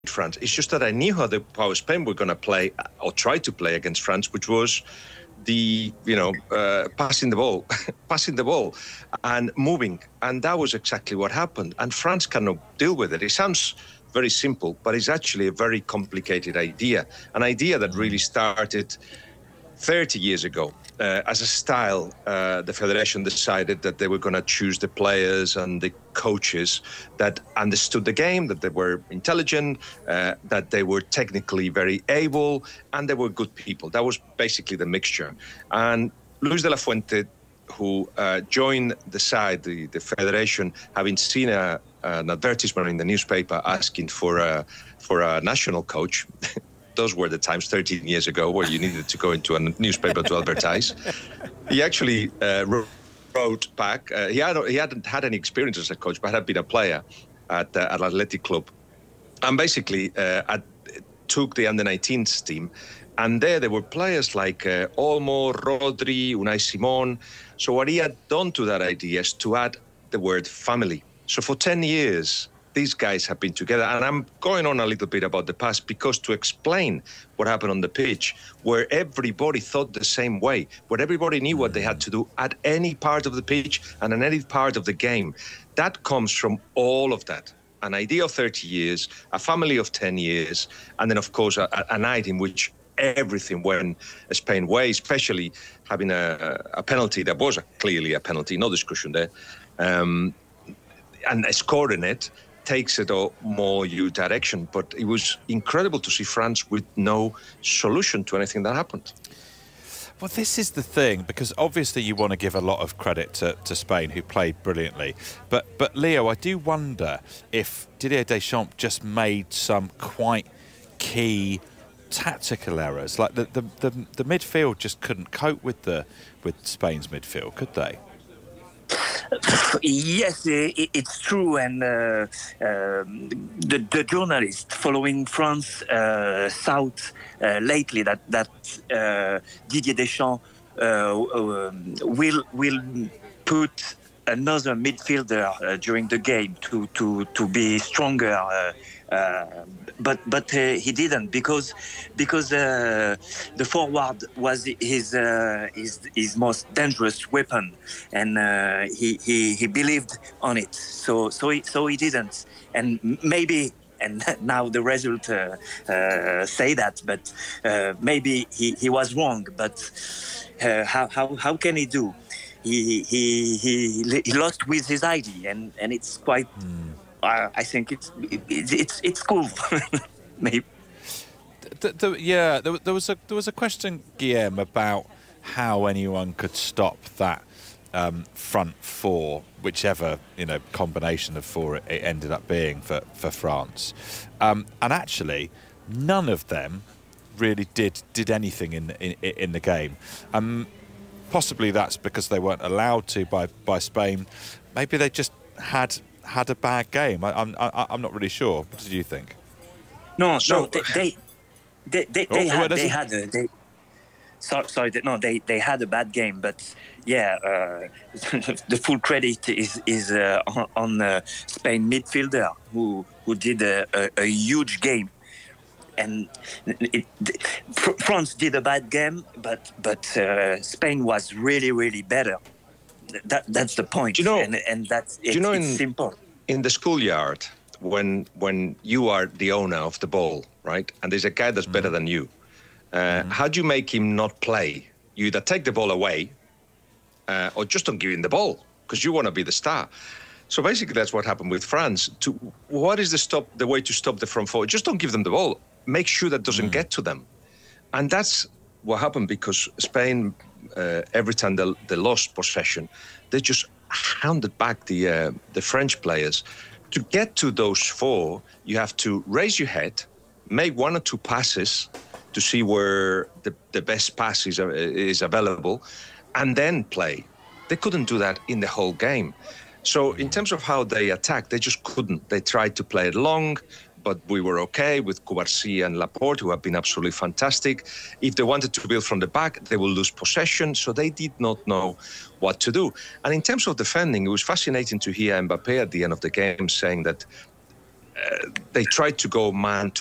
France. It's just that I knew how Spain were going to play or try to play against France, which was passing the ball, passing the ball and moving. And that was exactly what happened. And France cannot deal with it. It sounds very simple, but it's actually a very complicated idea, an idea that really started 30 years ago. As a style, the federation decided that they were going to choose the players and the coaches that understood the game, that they were intelligent, that they were technically very able, and they were good people. That was basically the mixture. And Luis de la Fuente, who joined the side, the federation, having seen an advertisement in the newspaper asking for a national coach. Those were the times 13 years ago where you needed to go into a newspaper to advertise. He actually wrote back. He hadn't had any experience as a coach, but had been a player at Athletic Club. And basically took the under-19s team. And there were players like Olmo, Rodri, Unai Simon. So what he had done to that idea is to add the word family. So for 10 years, these guys have been together. And I'm going on a little bit about the past because to explain what happened on the pitch, where everybody thought the same way, where everybody knew what they had to do at any part of the pitch and in any part of the game, that comes from all of that. An idea of 30 years, a family of 10 years, and then, of course, a night in which everything went Spain's way, especially having a penalty that was clearly a penalty, no discussion there, and scoring it takes it a more new direction. But it was incredible to see France with no solution to anything that happened. Well, this is the thing, because obviously you want to give a lot of credit to Spain, who played brilliantly. But Leo, I do wonder if Didier Deschamps just made some quite key tactical errors. Like the midfield just couldn't cope with Spain's midfield, could they? Yes, it's true, and the journalist following France thought lately that Didier Deschamps will put another midfielder during the game to be stronger. But he didn't because the forward was his most dangerous weapon, and he believed on it. So he didn't, and maybe. And now the result say that, but maybe he was wrong. But how can he do? He lost with his ID, and it's quite. I think it's cool. Maybe. There was a question, Guillaume, about how anyone could stop that front four, whichever combination of four it ended up being for France, and actually none of them really did anything in the game. Possibly that's because they weren't allowed to by Spain. Maybe they just had a bad game. I'm not really sure. What did you think? They had a bad game, but the full credit is on Spain midfielder who did a huge game, and France did a bad game, but Spain was really better. That's the point, and that's it's simple. In the schoolyard, when you are the owner of the ball, right, and there's a guy that's better than you, how do you make him not play? You either take the ball away, or just don't give him the ball because you want to be the star. So basically, that's what happened with France. What is the way to stop the front four? Just don't give them the ball. Make sure that doesn't get to them, and that's what happened because Spain. Every time they lost possession, they just hounded back the French players. To get to those four, you have to raise your head, make one or two passes to see where the best pass is available, and then play. They couldn't do that in the whole game. So in terms of how they attacked, they just couldn't. They tried to play it long, but we were okay with Cubarsí and Laporte, who have been absolutely fantastic. If they wanted to build from the back, they will lose possession, so they did not know what to do. And in terms of defending, it was fascinating to hear Mbappé at the end of the game saying that they tried to go man to